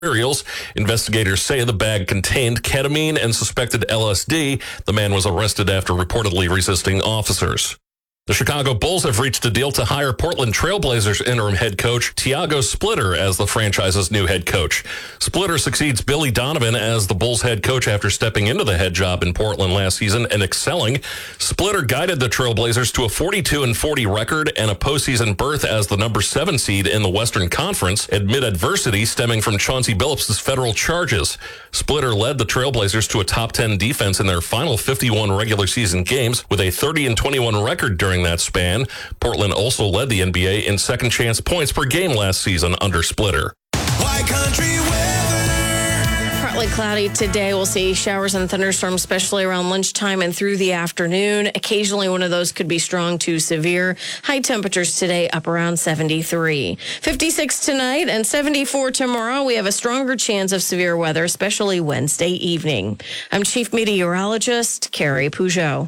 materials. Investigators say the bag contained ketamine and suspected LSD. The man was arrested after reportedly resisting officers. The Chicago Bulls have reached a deal to hire Portland Trailblazers interim head coach Tiago Splitter as the franchise's new head coach. Splitter succeeds Billy Donovan as the Bulls head coach after stepping into the head job in Portland last season and excelling. Splitter guided the Trailblazers to a 42-40 record and a postseason berth as the number 7 seed in the Western Conference amid adversity stemming from Chauncey Billups' federal charges. Splitter led the Trailblazers to a top 10 defense in their final 51 regular season games with a 30-21 record during that span. Portland also led the NBA in second chance points per game last season under Splitter. Why country weather? Partly cloudy today. We'll see showers and thunderstorms, especially around lunchtime and through the afternoon. Occasionally, one of those could be strong to severe. High temperatures today up around 73. 56 tonight and 74 tomorrow. We have a stronger chance of severe weather, especially Wednesday evening. I'm Chief Meteorologist Carrie Peugeot.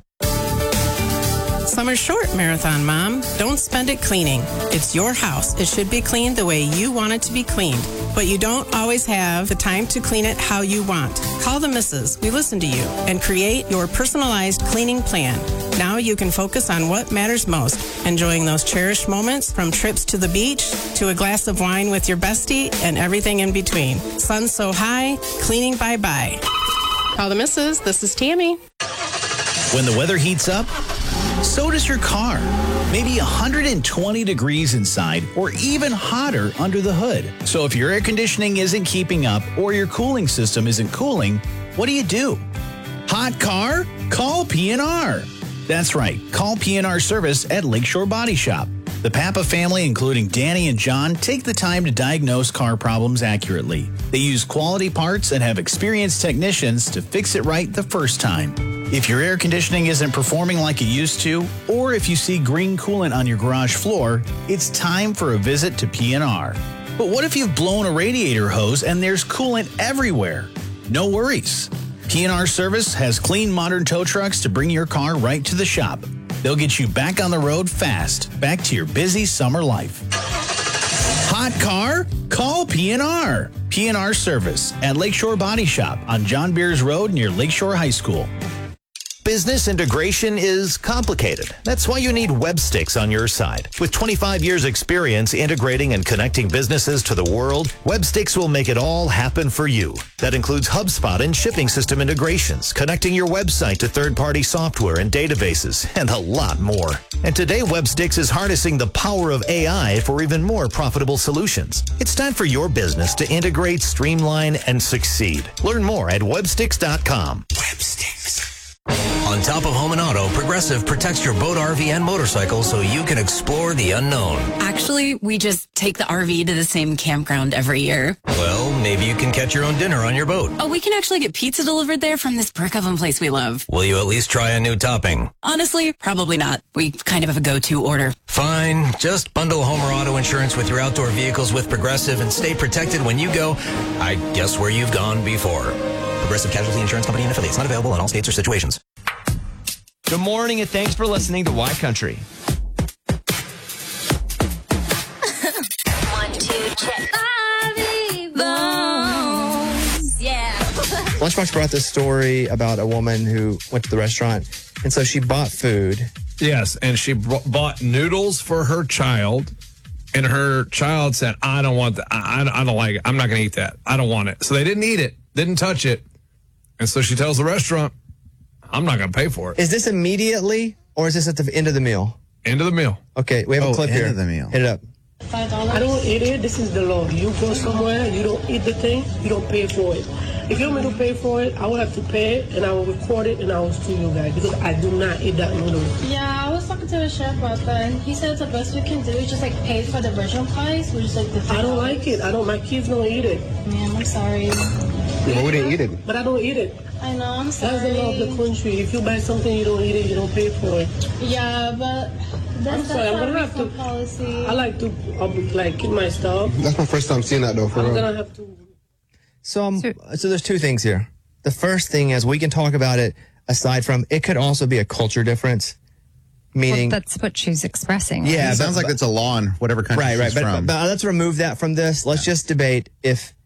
Summer's short, Marathon Mom. Don't spend it cleaning. It's your house. It should be cleaned the way you want it to be cleaned. But you don't always have the time to clean it how you want. Call the missus. We listen to you and create your personalized cleaning plan. Now you can focus on what matters most, enjoying those cherished moments from trips to the beach to a glass of wine with your bestie and everything in between. Sun's so high, cleaning bye-bye. Call the missus. This is Tammy. When the weather heats up, so does your car. Maybe 120 degrees inside or even hotter under the hood. So if your air conditioning isn't keeping up or your cooling system isn't cooling, what do? Hot car? Call P&R. That's right. Call P&R service at Lakeshore Body Shop. The Papa family, including Danny and John, take the time to diagnose car problems accurately. They use quality parts and have experienced technicians to fix it right the first time. If your air conditioning isn't performing like it used to, or if you see green coolant on your garage floor, it's time for a visit to P&R. But what if you've blown a radiator hose and there's coolant everywhere? No worries. P&R Service has clean, modern tow trucks to bring your car right to the shop. They'll get you back on the road fast, back to your busy summer life. Hot car? Call P&R. P&R Service at Lakeshore Body Shop on John Beers Road near Lakeshore High School. Business integration is complicated. That's why you need Webstix on your side. With 25 years experience integrating and connecting businesses to the world, Webstix will make it all happen for you. That includes HubSpot and shipping system integrations, connecting your website to third-party software and databases, and a lot more. And today, Webstix is harnessing the power of AI for even more profitable solutions. It's time for your business to integrate, streamline, and succeed. Learn more at Webstix.com. Webstix. On top of home and auto, Progressive protects your boat, RV, and motorcycle so you can explore the unknown. Actually, we just take the RV to the same campground every year. Well, maybe you can catch your own dinner on your boat. Oh, we can actually get pizza delivered there from this brick oven place we love. Will you at least try a new topping? Honestly, probably not. We kind of have a go-to order. Fine. Just bundle home or auto insurance with your outdoor vehicles with Progressive and stay protected when you go, I guess, where you've gone before. Progressive Casualty Insurance Company and affiliates. Not available in all states or situations. Good morning, and thanks for listening to Why Country. 1, 2, check. Yeah. Lunchbox brought this story about a woman who went to the restaurant, and so she bought food. Yes, and she bought noodles for her child, and her child said, I don't want that. I don't like it. I'm not going to eat that. I don't want it. So they didn't eat it, didn't touch it. And so she tells the restaurant, I'm not going to pay for it. Is this immediately, or is this at the end of the meal? End of the meal. Okay, we have a clip here. End of the meal. Hit it up. I don't eat it. This is the law. You go somewhere, you don't eat the thing, you don't pay for it. If you want me to pay for it, I will have to pay it, and I will record it, and I will sue you guys, because I do not eat that noodle. Yeah, I was talking to the chef about that, and he said the best we can do is just, like, pay for the original price, which is, like, the $50. I don't like it. My kids don't eat it. Man, I'm sorry. Well, we didn't eat it. But I don't eat it. I know, I'm sorry. That's the law of the country. If you buy something, you don't eat it, you don't pay for it. Yeah, but that's I'm gonna have to. Policy. I like to keep my stuff. That's my first time seeing that, though. I'm gonna have to. So there's two things here. The first thing is we can talk about it aside from it could also be a culture difference. Meaning that's what she's expressing. Right? Yeah, it sounds like it's a law in whatever country right. she's from. But let's remove that from this. Let's just debate if